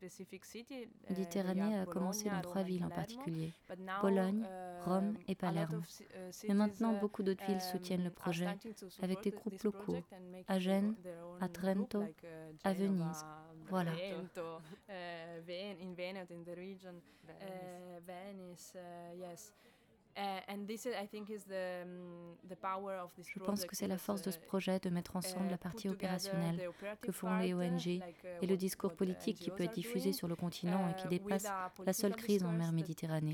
Méditerranée a commencé dans 3 villes en particulier, Bologne, Rome et Palerme. Mais maintenant, beaucoup d'autres villes soutiennent le projet avec des groupes locaux, à Gênes, à Trento, à Venise. Voilà. Je pense que c'est la force de ce projet de mettre ensemble la partie opérationnelle que font les ONG et le discours politique qui peut être diffusé sur le continent et qui dépasse la seule crise en mer Méditerranée.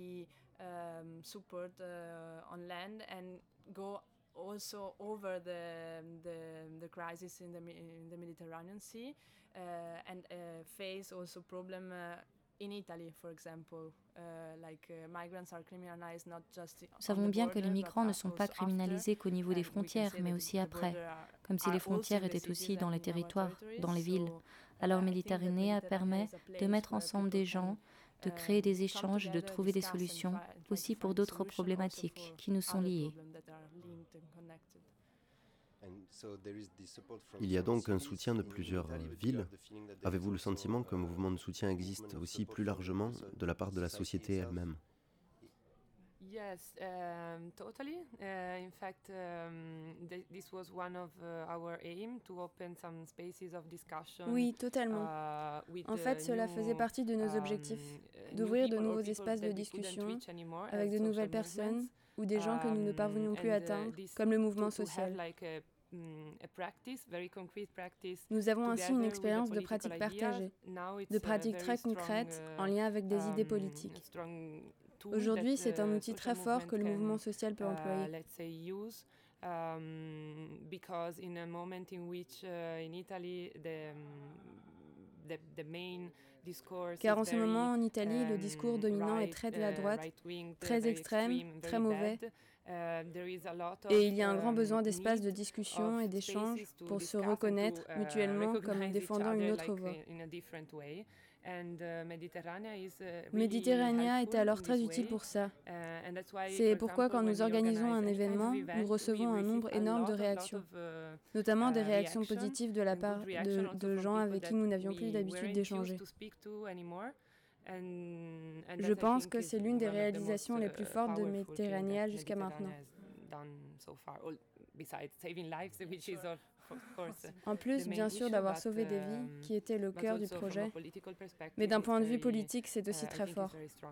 Also over the crisis in the Mediterranean Sea and face also problem in Italy, for example. Nous savons bien que les migrants ne sont pas criminalisés qu'au niveau des frontières, mais aussi après, comme si les frontières étaient aussi dans les territoires, dans les villes. Alors Méditerranée permet de mettre ensemble des gens, de créer des échanges et de trouver des solutions, aussi pour d'autres problématiques qui nous sont liées. Il y a donc un soutien de plusieurs villes. Avez-vous le sentiment qu'un mouvement de soutien existe aussi plus largement de la part de la société elle-même? Yes, totally. In fact, this was one of our aim to open some spaces of discussion. Oui, totalement. En fait, cela faisait partie de nos objectifs, d'ouvrir de nouveaux espaces de discussion avec de nouvelles personnes ou des gens que nous ne parvenions plus à atteindre, comme le mouvement social. Nous avons ainsi une expérience de pratique partagée, de pratiques très concrètes en lien avec des idées politiques. Aujourd'hui, c'est un outil très fort que le mouvement social peut employer. Because in a moment in which in Italy the main discourse car en ce moment en Italie, le discours dominant est très de la droite, très extrême, très mauvais. Et il y a un grand besoin d'espace de discussion et d'échange pour se reconnaître mutuellement comme défendant une autre voie. Méditerranea est alors très utile pour ça. C'est pourquoi quand nous organisons un événement, nous recevons un nombre énorme de réactions, notamment des réactions positives de la part de gens avec qui nous n'avions plus d'habitude d'échanger. Je pense que c'est l'une des réalisations les plus fortes de Méditerranea jusqu'à maintenant. En plus, bien sûr, d'avoir sauvé des vies, qui était le cœur du projet, mais d'un point de vue politique, c'est aussi très fort.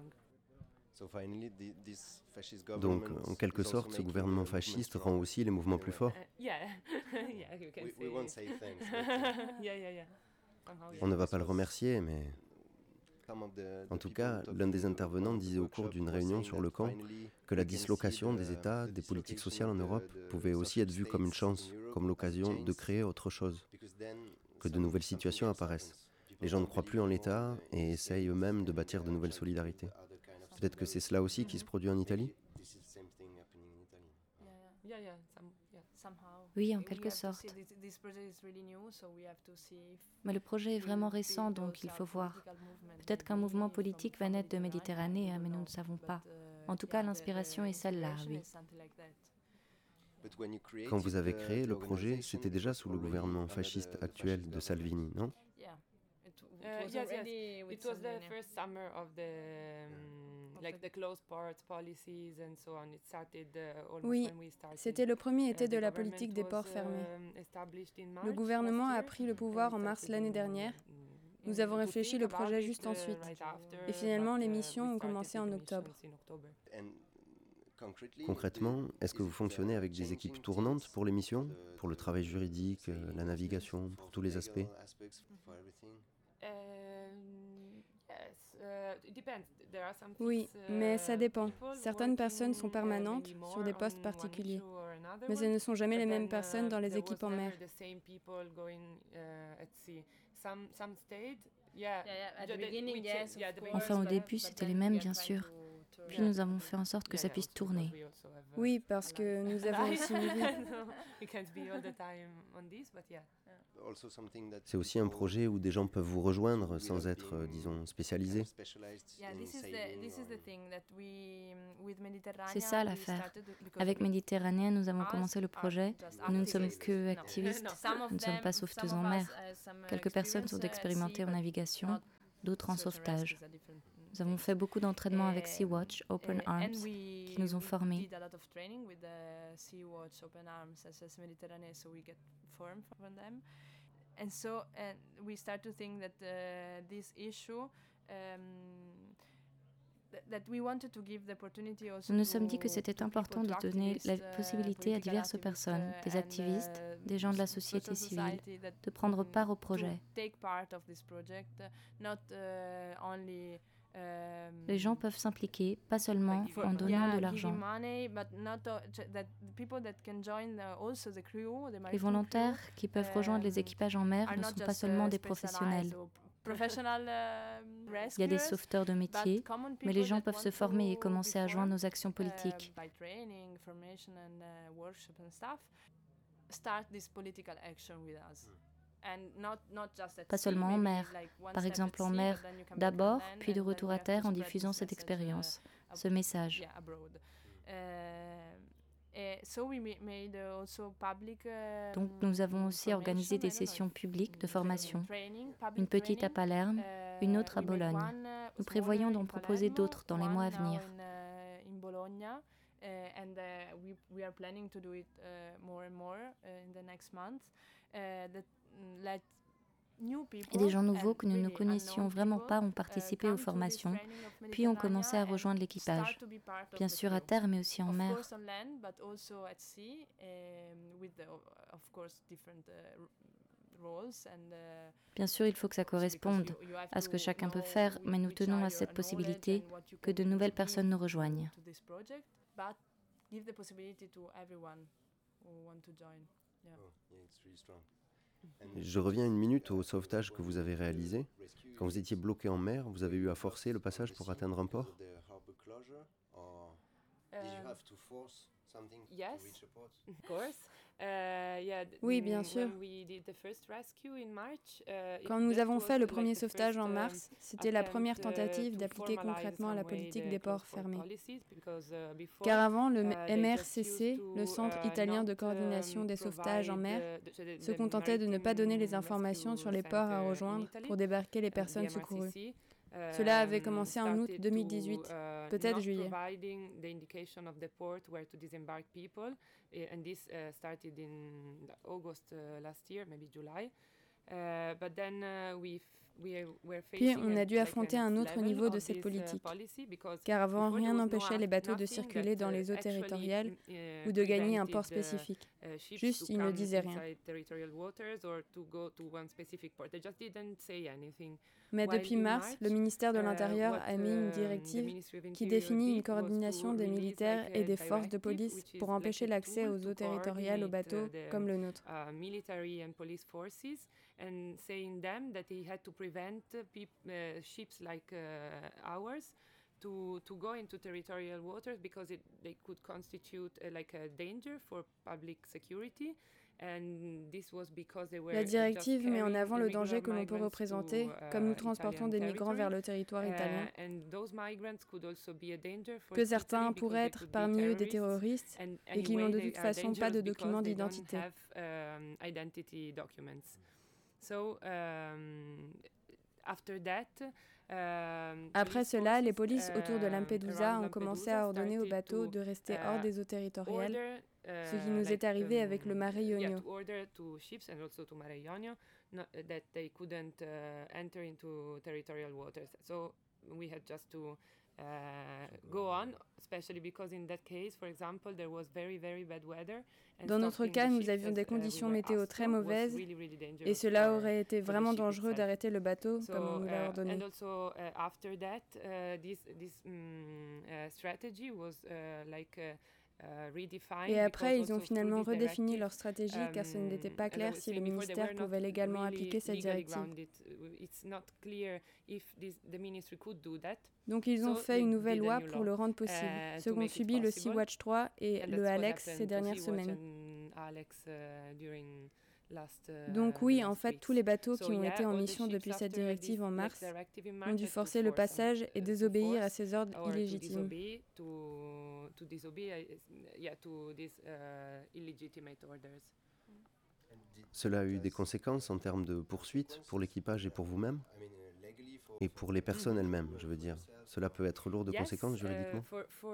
Donc, en quelque sorte, ce gouvernement fasciste rend aussi les mouvements plus forts. On ne va pas le remercier, mais... En tout cas, l'un des intervenants disait au cours d'une réunion sur le camp que la dislocation des États, des politiques sociales en Europe pouvait aussi être vue comme une chance, comme l'occasion de créer autre chose, que de nouvelles situations apparaissent. Les gens ne croient plus en l'État et essayent eux-mêmes de bâtir de nouvelles solidarités. Peut-être que c'est cela aussi qui se produit en Italie ? Oui, en quelque sorte. Mais le projet est vraiment récent, donc il faut voir. Peut-être qu'un mouvement politique va naître de Méditerranée, mais nous ne savons pas. En tout cas, l'inspiration est celle-là, oui. Quand vous avez créé le projet, c'était déjà sous le gouvernement fasciste actuel de Salvini, non ? Yes. It was the first summer of the closed ports policies and so on. It started almost when we started. C'était le premier été de la politique des ports fermés. Le gouvernement a pris le pouvoir en mars l'année dernière. Nous avons réfléchi le projet juste ensuite. Et finalement, les missions ont commencé en octobre. Concrètement, est-ce que vous fonctionnez avec des équipes tournantes pour les missions, pour le travail juridique, la navigation, pour tous les aspects ? Oui, mais ça dépend. Certaines personnes sont permanentes sur des postes particuliers, mais ce ne sont jamais les mêmes personnes dans les équipes en mer. Enfin, au début, c'était les mêmes, bien sûr. Puis nous avons fait en sorte que ça puisse tourner. Oui, parce que nous avons aussi une vie. C'est aussi un projet où des gens peuvent vous rejoindre sans être, disons, spécialisés. C'est ça l'affaire. Avec Méditerranée, nous avons commencé le projet. Nous ne sommes que activistes. Nous ne sommes pas sauveteuses en mer. Quelques personnes sont expérimentées en navigation. d'autres en sauvetage. Nous avons fait beaucoup d'entraînements avec Sea-Watch, Open Arms, qui nous ont formés. Nous nous sommes dit que c'était important de donner la possibilité à diverses personnes, des activistes, des gens de la société civile, de prendre part au projet. Les gens peuvent s'impliquer, pas seulement en donnant de l'argent. Les volontaires qui peuvent rejoindre les équipages en mer ne sont pas seulement des professionnels. Il y a des sauveteurs de métier, mais les gens peuvent se former et commencer à joindre nos actions politiques. Pas seulement en mer, par exemple en mer d'abord, puis de retour à terre en diffusant cette expérience, ce message. Donc nous avons aussi organisé des sessions publiques de formation, une petite à Palerme, une autre à Bologne. Nous prévoyons d'en proposer d'autres dans les mois à venir. Et des gens nouveaux que nous ne connaissions vraiment pas ont participé aux formations, puis ont commencé à rejoindre l'équipage, bien sûr à terre, mais aussi en mer. Bien sûr, il faut que ça corresponde à ce que chacun peut faire, mais nous tenons à cette possibilité que de nouvelles personnes nous rejoignent. Je reviens une minute au sauvetage que vous avez réalisé. Quand vous étiez bloqué en mer, vous avez eu à forcer le passage pour atteindre un port? Oui, bien sûr. Quand nous avons fait le premier sauvetage en mars, c'était la première tentative d'appliquer concrètement la politique des ports fermés. Car avant, le MRCC, le Centre italien de coordination des sauvetages en mer, se contentait de ne pas donner les informations sur les ports à rejoindre pour débarquer les personnes secourues. Cela avait commencé en août 2018, peut-être juillet. Puis on a dû affronter un autre niveau de cette politique, car avant rien n'empêchait les bateaux de circuler dans les eaux territoriales ou de gagner un port spécifique. Juste, ils ne disaient rien. Mais depuis mars, le ministère de l'Intérieur a mis une directive qui définit une coordination des militaires et des forces de police pour empêcher l'accès aux eaux territoriales aux bateaux comme le nôtre. And saying them that he had to prevent ships like ours to go into territorial waters because they could constitute like a danger for public security. La directive met en avant le danger que l'on peut représenter, comme nous transportons des migrants vers le territoire italien, que certains pourraient être parmi eux des terroristes et qui n'ont de toute façon pas de documents d'identité. Après cela, les polices autour de Lampedusa ont commencé à ordonner aux bateaux de rester hors des eaux territoriales, ce qui nous est arrivé avec le Mare Jonio. Dans notre cas, nous avions des conditions météo très mauvaises et cela aurait été vraiment dangereux d'arrêter le bateau comme on nous l'a ordonné. Et après, ils ont finalement redéfini leur stratégie car ce n'était pas clair si le ministère pouvait légalement appliquer cette directive. Donc ils ont fait une nouvelle loi pour le rendre possible, ce qu'ont subi le Sea-Watch 3 et le Alex ces dernières semaines. Donc oui, en fait, tous les bateaux qui ont été en mission depuis cette directive en mars ont dû forcer le passage et désobéir à ces ordres illégitimes. Cela a eu des conséquences en termes de poursuites pour l'équipage et pour vous-même? Et pour les personnes elles-mêmes, je veux dire, cela peut être lourd de conséquences juridiquement?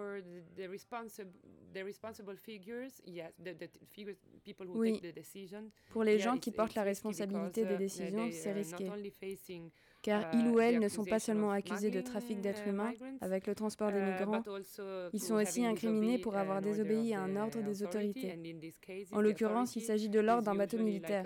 Oui, pour les gens qui portent la responsabilité des décisions, c'est risqué. Car ils ou elles ne sont pas seulement accusés de trafic d'êtres humains avec le transport des migrants, ils sont aussi incriminés pour avoir désobéi à un ordre des autorités. En l'occurrence, il s'agit de l'ordre d'un bateau militaire.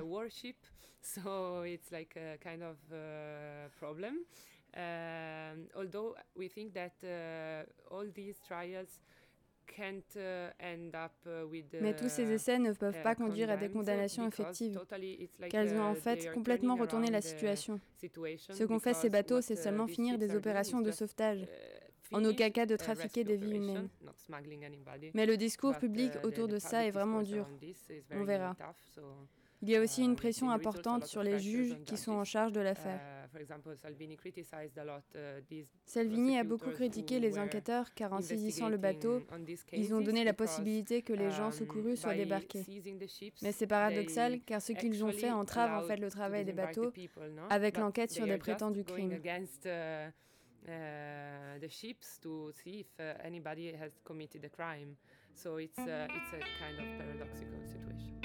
Although we think that all these trials can't end up with Mais tous ces essais ne peuvent pas conduire à des condamnations effectives, car ils ont en fait complètement retourné la situation. Ce qu'ont fait ces bateaux, c'est seulement finir des opérations de sauvetage, en aucun cas de trafiquer des vies humaines. Mais le discours public autour de ça est vraiment dur. On verra. Il y a aussi une pression importante sur les juges qui sont en charge de l'affaire. Salvini a beaucoup critiqué les enquêteurs car en saisissant le bateau, ils ont donné la possibilité que les gens secourus soient débarqués. Mais c'est paradoxal car ce qu'ils ont fait entrave en fait le travail des bateaux avec l'enquête sur des prétendus crimes. The ships to see if anybody has committed a crime. So it's a kind of paradoxical situation.